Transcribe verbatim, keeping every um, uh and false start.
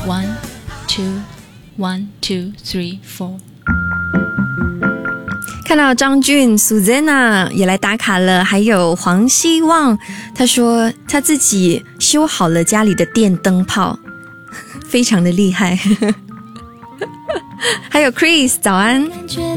One, two, one, two, three, four。 看到张俊 Susanna 也来打卡了，还有黄希望，他说他自己修好了家里的电灯泡，非常的厉害。还有 Chris 早安。 感觉